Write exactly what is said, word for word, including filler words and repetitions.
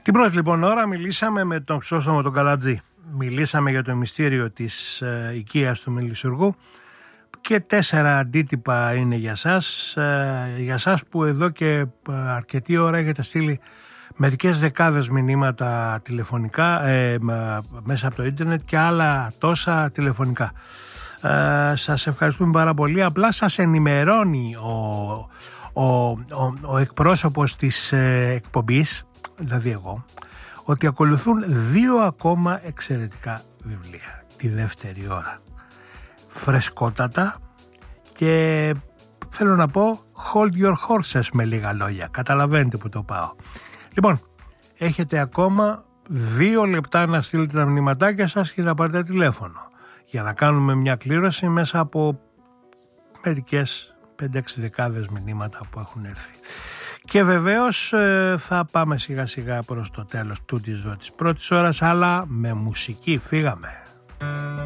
Την πρώτη λοιπόν ώρα μιλήσαμε με τον Χρυσόστομο τον Καλατζή. Μιλήσαμε για το μυστήριο της ε, οικίας του Μελισσουργού και τέσσερα αντίτυπα είναι για σας, ε, για σας που εδώ και αρκετή ώρα έχετε στείλει μερικές δεκάδες μηνύματα τηλεφωνικά ε, μέσα από το ίντερνετ και άλλα τόσα τηλεφωνικά. Ε, σας ευχαριστούμε πάρα πολύ. Απλά σας ενημερώνει ο, ο, ο, ο εκπρόσωπος της ε, εκπομπής, δηλαδή εγώ, ότι ακολουθούν δύο ακόμα εξαιρετικά βιβλία τη δεύτερη ώρα. Φρεσκότατα και θέλω να πω hold your horses με λίγα λόγια. Καταλαβαίνετε που το πάω. Λοιπόν, έχετε ακόμα δύο λεπτά να στείλετε τα μηνυματάκια σας και να πάρετε τηλέφωνο για να κάνουμε μια κλήρωση μέσα από μερικές πέντε έξι δεκάδες μηνύματα που έχουν έρθει. Και βεβαίως θα πάμε σιγά σιγά προς το τέλος τούτης εδώ της πρώτης ώρας, αλλά με μουσική. Φύγαμε.